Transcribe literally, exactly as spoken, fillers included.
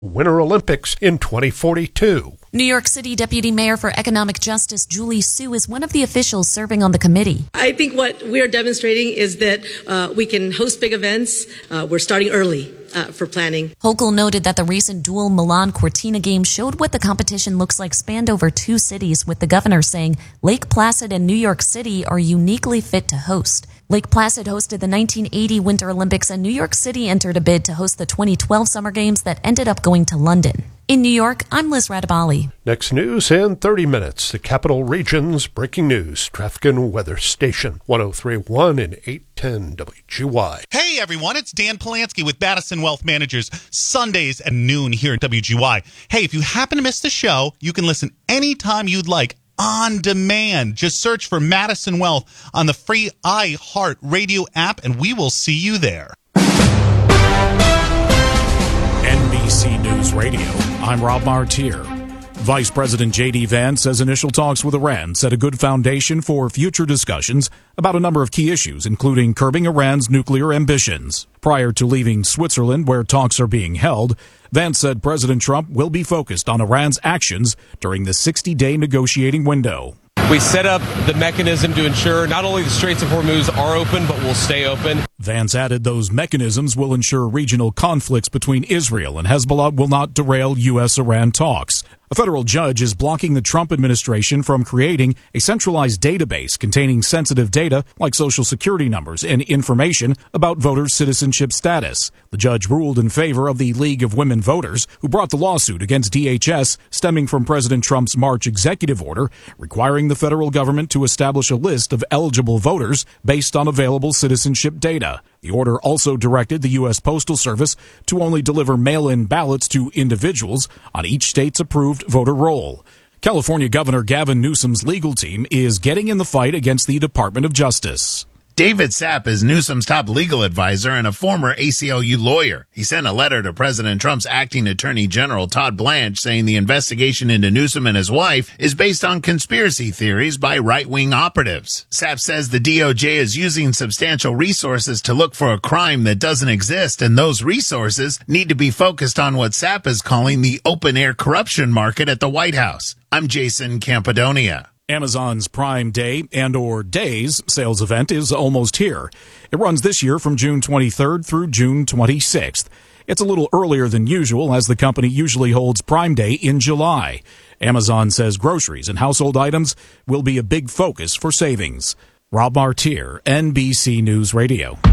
Winter Olympics in twenty forty-two. New York City Deputy Mayor for Economic Justice Julie Su is one of the officials serving on the committee. I think what we are demonstrating is that uh, we can host big events. Uh, we're starting early uh, for planning. Hochul noted that the recent dual Milan-Cortina games showed what the competition looks like spanned over two cities, with the governor saying Lake Placid and New York City are uniquely fit to host. Lake Placid hosted the nineteen eighty Winter Olympics, and New York City entered a bid to host the twenty twelve Summer Games that ended up going to London. In New York, I'm Liz Radabali. Next news in thirty minutes. The Capital Region's breaking news. Traffic and weather station one oh three point one and eight ten W G Y. Hey everyone, it's Dan Polanski with Madison Wealth Managers, Sundays at noon here at W G Y. Hey, if you happen to miss the show, you can listen anytime you'd like on demand. Just search for Madison Wealth on the free iHeart Radio app, and we will see you there. N B C News Radio, I'm Rob Martier. Vice President J D. Vance says initial talks with Iran set a good foundation for future discussions about a number of key issues, including curbing Iran's nuclear ambitions. Prior to leaving Switzerland, where talks are being held, Vance said President Trump will be focused on Iran's actions during the sixty-day negotiating window. We set up the mechanism to ensure not only the Straits of Hormuz are open, but will stay open. Vance added those mechanisms will ensure regional conflicts between Israel and Hezbollah will not derail U S Iran talks. A federal judge is blocking the Trump administration from creating a centralized database containing sensitive data like Social Security numbers and information about voters' citizenship status. The judge ruled in favor of the League of Women Voters, who brought the lawsuit against D H S stemming from President Trump's March executive order requiring the federal government to establish a list of eligible voters based on available citizenship data. The order also directed the U S Postal Service to only deliver mail-in ballots to individuals on each state's approved voter roll. California Governor Gavin Newsom's legal team is getting in the fight against the Department of Justice. David Sapp is Newsom's top legal advisor and a former A C L U lawyer. He sent a letter to President Trump's acting Attorney General Todd Blanche saying the investigation into Newsom and his wife is based on conspiracy theories by right-wing operatives. Sapp says the D O J is using substantial resources to look for a crime that doesn't exist, and those resources need to be focused on what Sapp is calling the open-air corruption market at the White House. I'm Jason Campodonia. Amazon's Prime Day and or Days sales event is almost here. It runs this year from June twenty-third through June twenty-sixth. It's a little earlier than usual, as the company usually holds Prime Day in July. Amazon says groceries and household items will be a big focus for savings. Rob Martier, N B C News Radio.